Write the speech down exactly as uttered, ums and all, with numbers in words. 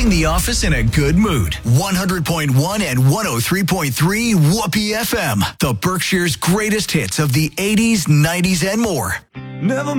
starting the office in a good mood. one hundred point one and one oh three point three Whoopee F M. The Berkshire's greatest hits of the eighties, nineties, and more. Never